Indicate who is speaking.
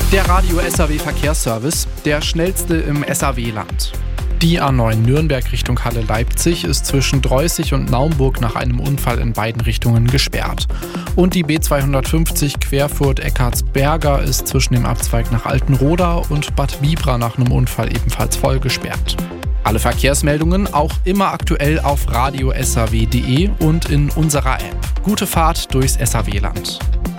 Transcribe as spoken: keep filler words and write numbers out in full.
Speaker 1: Der Radio-S A W-Verkehrsservice, der schnellste im S A W-Land. Die A neun Nürnberg Richtung Halle-Leipzig ist zwischen Dreußig und Naumburg nach einem Unfall in beiden Richtungen gesperrt. Und die B zweihundertfünfzig Querfurt-Eckartsberger ist zwischen dem Abzweig nach Altenroda und Bad Bibra nach einem Unfall ebenfalls voll gesperrt. Alle Verkehrsmeldungen auch immer aktuell auf radio s a w punkt d e und in unserer App. Gute Fahrt durchs S A W-Land.